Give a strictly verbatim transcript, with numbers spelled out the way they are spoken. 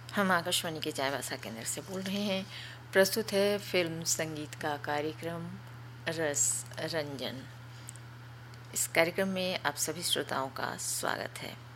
हम आकाशवाणी के चाईबासा केंद्र से बोल रहे हैं। प्रस्तुत है फिल्म संगीत का कार्यक्रम रस रंजन। इस कार्यक्रम में आप सभी श्रोताओं का स्वागत है।